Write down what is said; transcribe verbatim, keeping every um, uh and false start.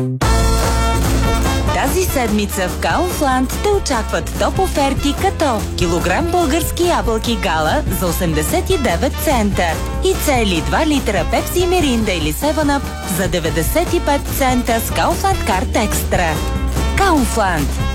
Тази седмица в Kaufland те очакват топ оферти като килограм български ябълки Гала за осемдесет и девет цента и цели два литра Пепси, Миринда или седем ап за деветдесет и пет цента с Kaufland Card Extra. Kaufland.